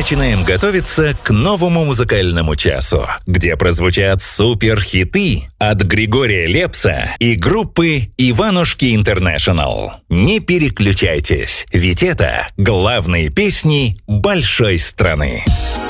начинаем готовиться к новому музыкальному часу, где прозвучат суперхиты от Григория Лепса и группы Иванушки Интернешнл. Не переключайтесь, ведь это главные песни большой страны.